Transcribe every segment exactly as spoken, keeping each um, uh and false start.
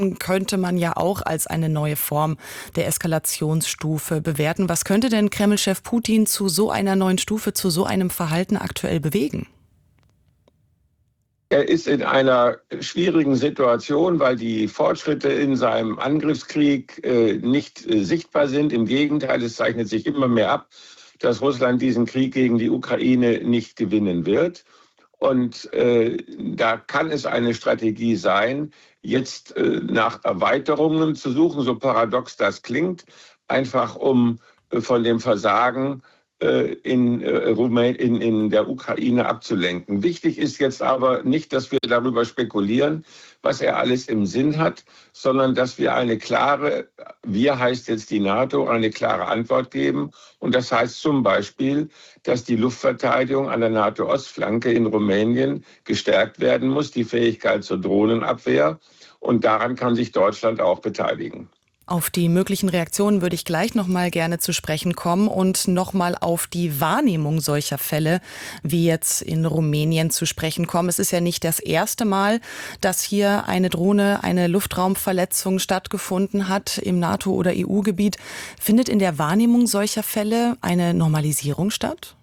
könnte man ja auch als eine neue Form der Eskalationsstufe bewerten. Was könnte denn Kreml-Chef Putin zu so einer neuen Stufe, zu so einem Verhalten aktuell bewegen? Er ist in einer schwierigen Situation, weil die Fortschritte in seinem Angriffskrieg äh, nicht äh, sichtbar sind. Im Gegenteil, es zeichnet sich immer mehr ab, dass Russland diesen Krieg gegen die Ukraine nicht gewinnen wird. Und äh, da kann es eine Strategie sein, jetzt äh, nach Erweiterungen zu suchen, so paradox das klingt, einfach um äh, von dem Versagen äh, in, äh, in, in der Ukraine abzulenken. Wichtig ist jetzt aber nicht, dass wir darüber spekulieren, was er alles im Sinn hat, sondern dass wir eine klare, wir heißt jetzt die NATO, eine klare Antwort geben. Und das heißt zum Beispiel, dass die Luftverteidigung an der NATO-Ostflanke in Rumänien gestärkt werden muss, die Fähigkeit zur Drohnenabwehr. Und daran kann sich Deutschland auch beteiligen. Auf die möglichen Reaktionen würde ich gleich noch mal gerne zu sprechen kommen und noch mal auf die Wahrnehmung solcher Fälle wie jetzt in Rumänien zu sprechen kommen. Es ist ja nicht das erste Mal, dass hier eine Drohne, eine Luftraumverletzung stattgefunden hat im NATO- oder E U-Gebiet. Findet in der Wahrnehmung solcher Fälle eine Normalisierung statt?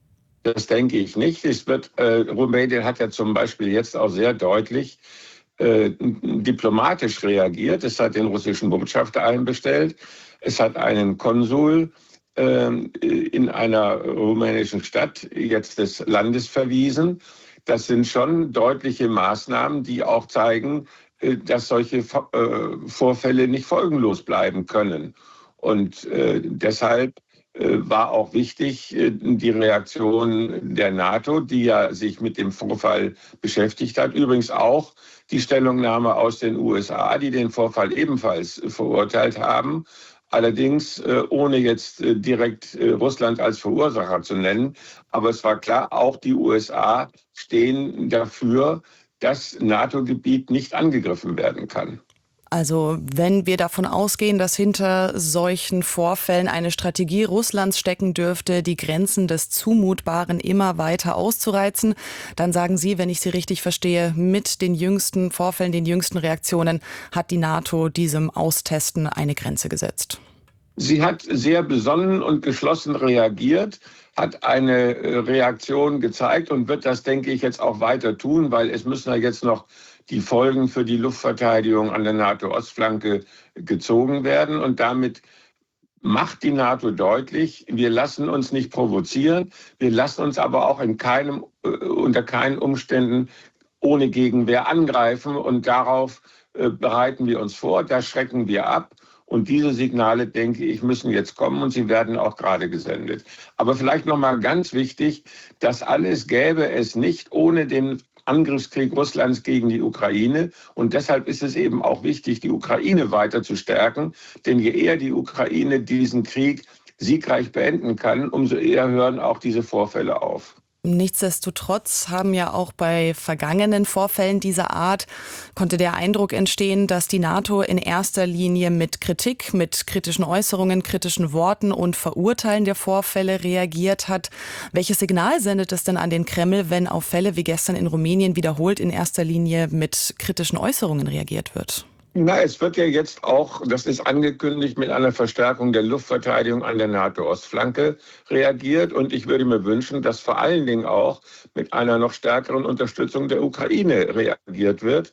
Das denke ich nicht. Es wird, äh, Rumänien hat ja zum Beispiel jetzt auch sehr deutlich Äh, diplomatisch reagiert. Es hat den russischen Botschafter einbestellt. Es hat einen Konsul äh, in einer rumänischen Stadt jetzt des Landes verwiesen. Das sind schon deutliche Maßnahmen, die auch zeigen, äh, dass solche äh, Vorfälle nicht folgenlos bleiben können. Und äh, deshalb war auch wichtig die Reaktion der NATO, die ja sich mit dem Vorfall beschäftigt hat. Übrigens auch die Stellungnahme aus den U S A, die den Vorfall ebenfalls verurteilt haben. Allerdings ohne jetzt direkt Russland als Verursacher zu nennen. Aber es war klar, auch die U S A stehen dafür, dass NATO-Gebiet nicht angegriffen werden kann. Also wenn wir davon ausgehen, dass hinter solchen Vorfällen eine Strategie Russlands stecken dürfte, die Grenzen des Zumutbaren immer weiter auszureizen, dann sagen Sie, wenn ich Sie richtig verstehe, mit den jüngsten Vorfällen, den jüngsten Reaktionen hat die NATO diesem Austesten eine Grenze gesetzt. Sie hat sehr besonnen und geschlossen reagiert, hat eine Reaktion gezeigt und wird das, denke ich, jetzt auch weiter tun, weil es müssen ja jetzt noch die Folgen für die Luftverteidigung an der NATO-Ostflanke gezogen werden. Und damit macht die NATO deutlich, wir lassen uns nicht provozieren, wir lassen uns aber auch in keinem, äh, unter keinen Umständen ohne Gegenwehr angreifen. Und darauf äh, bereiten wir uns vor, da schrecken wir ab. Und diese Signale, denke ich, müssen jetzt kommen und sie werden auch gerade gesendet. Aber vielleicht noch mal ganz wichtig, das alles gäbe es nicht ohne den Angriffskrieg Russlands gegen die Ukraine. Und deshalb ist es eben auch wichtig, die Ukraine weiter zu stärken. Denn je eher die Ukraine diesen Krieg siegreich beenden kann, umso eher hören auch diese Vorfälle auf. Nichtsdestotrotz haben ja auch bei vergangenen Vorfällen dieser Art konnte der Eindruck entstehen, dass die NATO in erster Linie mit Kritik, mit kritischen Äußerungen, kritischen Worten und Verurteilen der Vorfälle reagiert hat. Welches Signal sendet es denn an den Kreml, wenn auf Fälle wie gestern in Rumänien wiederholt in erster Linie mit kritischen Äußerungen reagiert wird? Na, es wird ja jetzt auch, das ist angekündigt, mit einer Verstärkung der Luftverteidigung an der NATO-Ostflanke reagiert. Und ich würde mir wünschen, dass vor allen Dingen auch mit einer noch stärkeren Unterstützung der Ukraine reagiert wird.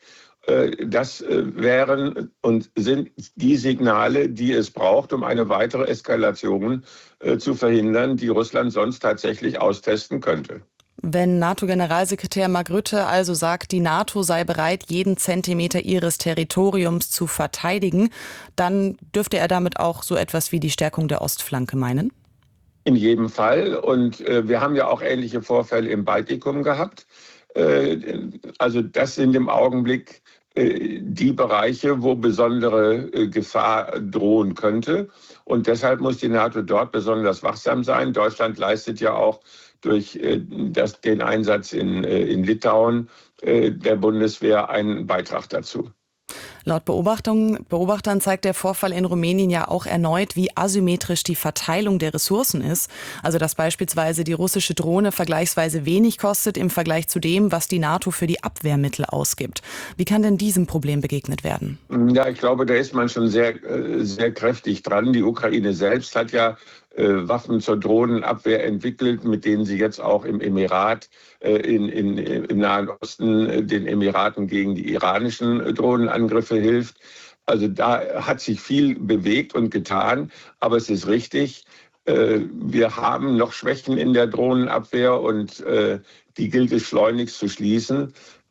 Das wären und sind die Signale, die es braucht, um eine weitere Eskalation zu verhindern, die Russland sonst tatsächlich austesten könnte. Wenn NATO-Generalsekretär Mark Rutte also sagt, die NATO sei bereit, jeden Zentimeter ihres Territoriums zu verteidigen, dann dürfte er damit auch so etwas wie die Stärkung der Ostflanke meinen? In jedem Fall. Und äh, wir haben ja auch ähnliche Vorfälle im Baltikum gehabt. Äh, also das sind im Augenblick äh, die Bereiche, wo besondere äh, Gefahr drohen könnte. Und deshalb muss die NATO dort besonders wachsam sein. Deutschland leistet ja auch durch äh, das, den Einsatz in, äh, in Litauen äh, der Bundeswehr einen Beitrag dazu. Laut Beobachtungen, Beobachtern zeigt der Vorfall in Rumänien ja auch erneut, wie asymmetrisch die Verteilung der Ressourcen ist. Also dass beispielsweise die russische Drohne vergleichsweise wenig kostet im Vergleich zu dem, was die NATO für die Abwehrmittel ausgibt. Wie kann denn diesem Problem begegnet werden? Ja, ich glaube, da ist man schon sehr, sehr kräftig dran. Die Ukraine selbst hat ja äh, Waffen zur Drohnenabwehr entwickelt, mit denen sie jetzt auch im Emirat, äh, in, in, im Nahen Osten, äh, den Emiraten gegen die iranischen äh, Drohnenangriffe hilft. Also da hat sich viel bewegt und getan. Aber es ist richtig, äh, wir haben noch Schwächen in der Drohnenabwehr und äh, die gilt es schleunigst zu schließen.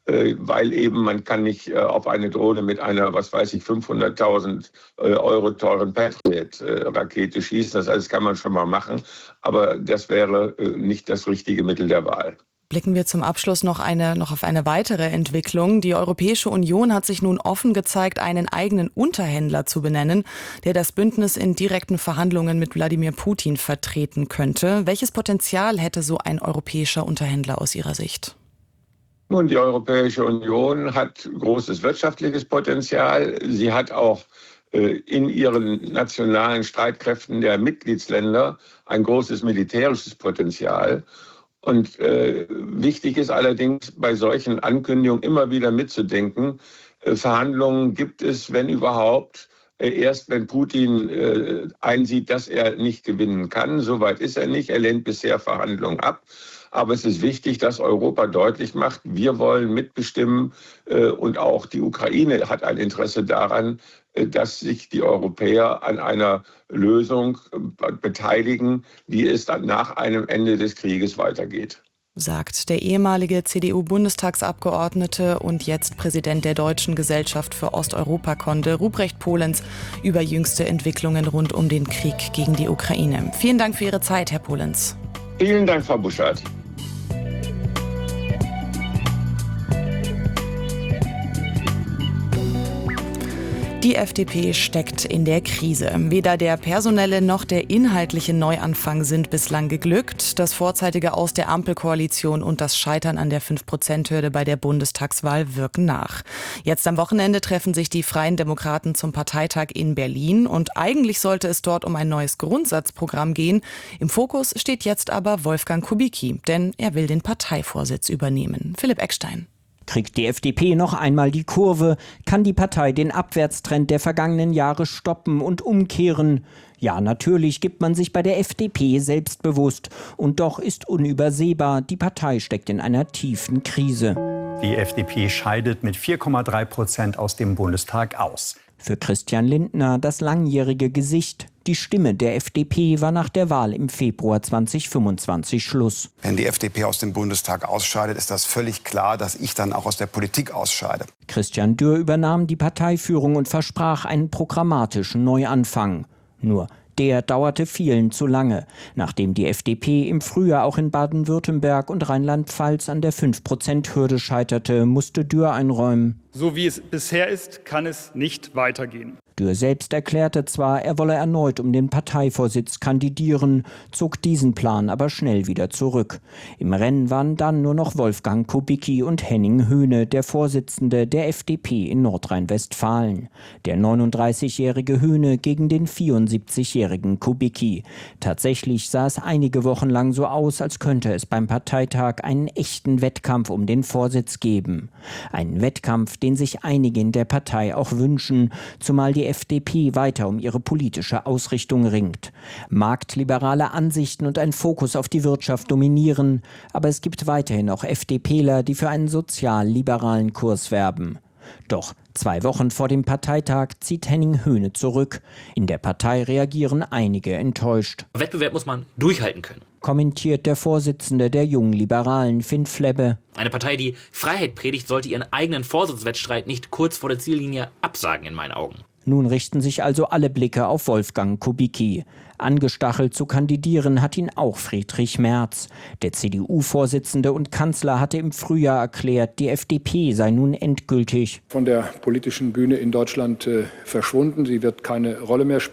Weil eben man kann nicht äh, auf eine Drohne mit einer, was weiß ich, fünfhunderttausend äh, Euro teuren Patriot-Rakete äh, schießen. Das alles kann man schon mal machen, aber das wäre äh, nicht das richtige Mittel der Wahl. Blicken wir zum Abschluss noch, eine, noch auf eine weitere Entwicklung. Die Europäische Union hat sich nun offen gezeigt, einen eigenen Unterhändler zu benennen, der das Bündnis in direkten Verhandlungen mit Wladimir Putin vertreten könnte. Welches Potenzial hätte so ein europäischer Unterhändler aus Ihrer Sicht? Nun, die Europäische Union hat großes wirtschaftliches Potenzial. Sie hat auch äh, in ihren nationalen Streitkräften der Mitgliedsländer ein großes militärisches Potenzial. Und äh, wichtig ist allerdings bei solchen Ankündigungen immer wieder mitzudenken, äh, Verhandlungen gibt es, wenn überhaupt, äh, erst wenn Putin äh, einsieht, dass er nicht gewinnen kann. Soweit ist er nicht. Er lehnt bisher Verhandlungen ab. Aber es ist wichtig, dass Europa deutlich macht, wir wollen mitbestimmen äh, und auch die Ukraine hat ein Interesse daran, äh, dass sich die Europäer an einer Lösung äh, beteiligen, wie es dann nach einem Ende des Krieges weitergeht. Sagt der ehemalige C D U-Bundestagsabgeordnete und jetzt Präsident der Deutschen Gesellschaft für Osteuropakunde, Ruprecht Polenz, über jüngste Entwicklungen rund um den Krieg gegen die Ukraine. Vielen Dank für Ihre Zeit, Herr Polenz. Vielen Dank, Frau Buschardt. Die F D P steckt in der Krise. Weder der personelle noch der inhaltliche Neuanfang sind bislang geglückt. Das vorzeitige Aus der Ampelkoalition und das Scheitern an der fünf Prozent Hürde bei der Bundestagswahl wirken nach. Jetzt am Wochenende treffen sich die Freien Demokraten zum Parteitag in Berlin und eigentlich sollte es dort um ein neues Grundsatzprogramm gehen. Im Fokus steht jetzt aber Wolfgang Kubicki, denn er will den Parteivorsitz übernehmen. Philipp Eckstein. Kriegt die F D P noch einmal die Kurve, kann die Partei den Abwärtstrend der vergangenen Jahre stoppen und umkehren. Ja, natürlich gibt man sich bei der F D P selbstbewusst. Und doch ist unübersehbar, die Partei steckt in einer tiefen Krise. Die F D P scheidet mit vier Komma drei Prozent aus dem Bundestag aus. Für Christian Lindner das langjährige Gesicht. Die Stimme der F D P war nach der Wahl im Februar zweitausendfünfundzwanzig Schluss. Wenn die F D P aus dem Bundestag ausscheidet, ist das völlig klar, dass ich dann auch aus der Politik ausscheide. Christian Dürr übernahm die Parteiführung und versprach einen programmatischen Neuanfang. Nur der dauerte vielen zu lange. Nachdem die F D P im Frühjahr auch in Baden-Württemberg und Rheinland-Pfalz an der fünf Prozent Hürde scheiterte, musste Dürr einräumen. So wie es bisher ist, kann es nicht weitergehen. Dürr selbst erklärte zwar, er wolle erneut um den Parteivorsitz kandidieren, zog diesen Plan aber schnell wieder zurück. Im Rennen waren dann nur noch Wolfgang Kubicki und Henning Höhne, der Vorsitzende der F D P in Nordrhein-Westfalen. Der neununddreißigjährige Höhne gegen den vierundsiebzigjährigen Kubicki. Tatsächlich sah es einige Wochen lang so aus, als könnte es beim Parteitag einen echten Wettkampf um den Vorsitz geben. Einen Wettkampf, den sich einige in der Partei auch wünschen, zumal die F D P weiter um ihre politische Ausrichtung ringt. Marktliberale Ansichten und ein Fokus auf die Wirtschaft dominieren, aber es gibt weiterhin auch FDPler, die für einen sozial-liberalen Kurs werben. Doch zwei Wochen vor dem Parteitag zieht Henning Höhne zurück. In der Partei reagieren einige enttäuscht. Wettbewerb muss man durchhalten können, kommentiert der Vorsitzende der Jungen Liberalen, Finn Flebbe. Eine Partei, die Freiheit predigt, sollte ihren eigenen Vorsitzwettstreit nicht kurz vor der Ziellinie absagen, in meinen Augen. Nun richten sich also alle Blicke auf Wolfgang Kubicki. Angestachelt zu kandidieren hat ihn auch Friedrich Merz. Der C D U-Vorsitzende und Kanzler hatte im Frühjahr erklärt, die F D P sei nun endgültig von der politischen Bühne in Deutschland äh, verschwunden. Sie wird keine Rolle mehr spielen.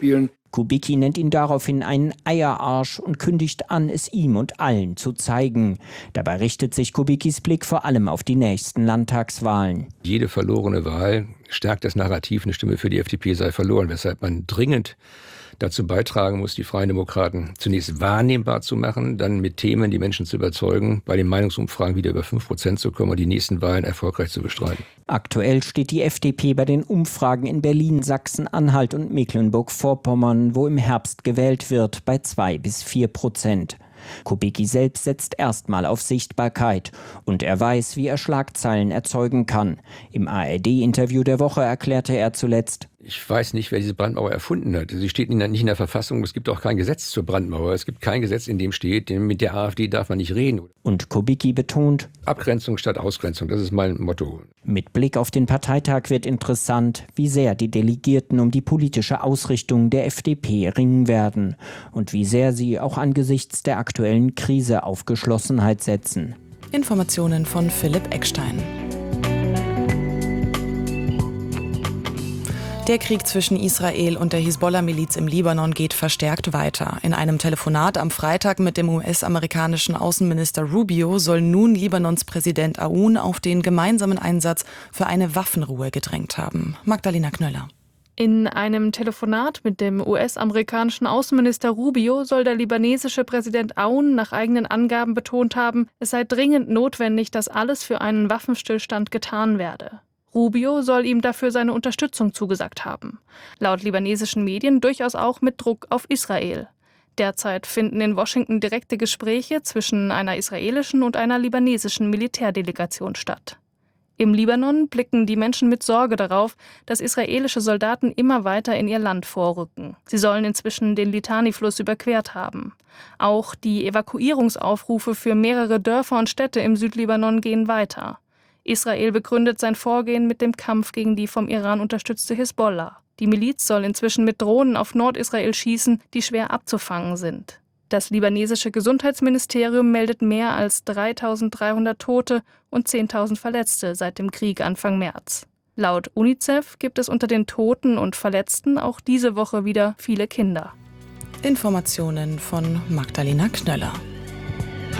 Kubicki nennt ihn daraufhin einen Eierarsch und kündigt an, es ihm und allen zu zeigen. Dabei richtet sich Kubickis Blick vor allem auf die nächsten Landtagswahlen. Jede verlorene Wahl stärkt das Narrativ, eine Stimme für die F D P sei verloren, weshalb man dringend dazu beitragen muss, die Freien Demokraten zunächst wahrnehmbar zu machen, dann mit Themen die Menschen zu überzeugen, bei den Meinungsumfragen wieder über fünf Prozent zu kommen und die nächsten Wahlen erfolgreich zu bestreiten. Aktuell steht die F D P bei den Umfragen in Berlin, Sachsen-Anhalt und Mecklenburg-Vorpommern, wo im Herbst gewählt wird, bei zwei bis vier Prozent. Kubicki selbst setzt erstmal auf Sichtbarkeit und er weiß, wie er Schlagzeilen erzeugen kann. Im A R D-Interview der Woche erklärte er zuletzt: Ich weiß nicht, wer diese Brandmauer erfunden hat. Sie steht nicht in der Verfassung. Es gibt auch kein Gesetz zur Brandmauer. Es gibt kein Gesetz, in dem steht, mit der AfD darf man nicht reden. Und Kubicki betont: Abgrenzung statt Ausgrenzung, das ist mein Motto. Mit Blick auf den Parteitag wird interessant, wie sehr die Delegierten um die politische Ausrichtung der F D P ringen werden und wie sehr sie auch angesichts der aktuellen Krise auf Geschlossenheit setzen. Informationen von Philipp Eckstein. Der Krieg zwischen Israel und der Hisbollah-Miliz im Libanon geht verstärkt weiter. In einem Telefonat am Freitag mit dem U S-amerikanischen Außenminister Rubio soll nun Libanons Präsident Aoun auf den gemeinsamen Einsatz für eine Waffenruhe gedrängt haben. Magdalena Knöller. In einem Telefonat mit dem U S-amerikanischen Außenminister Rubio soll der libanesische Präsident Aoun nach eigenen Angaben betont haben, es sei dringend notwendig, dass alles für einen Waffenstillstand getan werde. Rubio soll ihm dafür seine Unterstützung zugesagt haben. Laut libanesischen Medien durchaus auch mit Druck auf Israel. Derzeit finden in Washington direkte Gespräche zwischen einer israelischen und einer libanesischen Militärdelegation statt. Im Libanon blicken die Menschen mit Sorge darauf, dass israelische Soldaten immer weiter in ihr Land vorrücken. Sie sollen inzwischen den Litani-Fluss überquert haben. Auch die Evakuierungsaufrufe für mehrere Dörfer und Städte im Südlibanon gehen weiter. Israel begründet sein Vorgehen mit dem Kampf gegen die vom Iran unterstützte Hisbollah. Die Miliz soll inzwischen mit Drohnen auf Nordisrael schießen, die schwer abzufangen sind. Das libanesische Gesundheitsministerium meldet mehr als dreitausenddreihundert Tote und zehntausend Verletzte seit dem Krieg Anfang März. Laut UNICEF gibt es unter den Toten und Verletzten auch diese Woche wieder viele Kinder. Informationen von Magdalena Knöller.